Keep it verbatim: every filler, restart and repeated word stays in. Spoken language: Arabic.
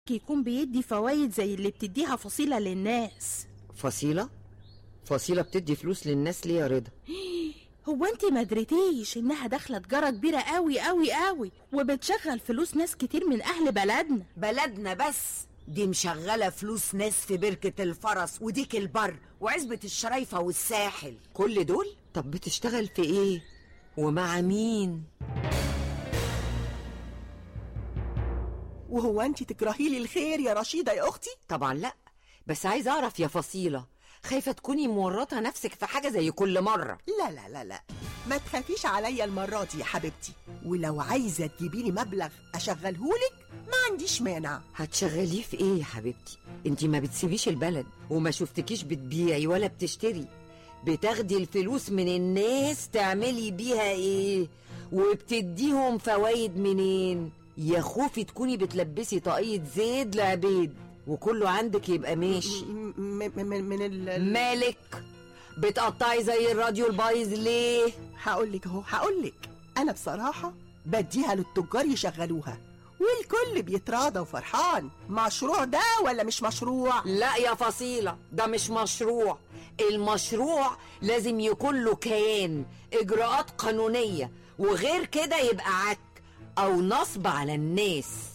يكون بيدي فوايد زي اللي بتديها فصيلة للناس. فصيلة؟ فصيلة بتدي فلوس للناس ليه يا رضا؟ هو انت ما دريتيش انها داخله تجاره كبيره قوي قوي قوي وبتشغل فلوس ناس كتير من اهل بلدنا؟ بلدنا بس دي مشغله فلوس ناس في بركه الفرس وديك البر وعزبه الشرايفه والساحل، كل دول. طب بتشتغل في ايه ومع مين؟ وهو انت تكرهي لي الخير يا رشيدة يا اختي؟ طبعا لا، بس عايز اعرف يا فصيلة، خايفة تكوني مورطة نفسك في حاجة زي كل مرة. لا لا لا لا، ما تخافيش عليا المرة دي يا حبيبتي، ولو عايزة تجيبيلي مبلغ اشغلهولك ما عنديش مانع. هتشغليه في ايه يا حبيبتي؟ انتي ما بتسيبيش البلد وما شفتكيش بتبيعي ولا بتشتري، بتاخدي الفلوس من الناس تعملي بيها ايه؟ وبتديهم فوايد منين؟ يا خوفي تكوني بتلبسي طاقية زيت لعبيد وكله عندك يبقى ماشي. من, من ال مالك بتقطعي زي الراديو البايظ ليه؟ هقولك اهو هقولك، انا بصراحة بديها للتجار يشغلوها والكل بيتراضى وفرحان. مشروع ده ولا مش مشروع؟ لا يا فصيلة، ده مش مشروع. المشروع لازم يكون له كيان، اجراءات قانونية، وغير كده يبقى عك او نصب على الناس.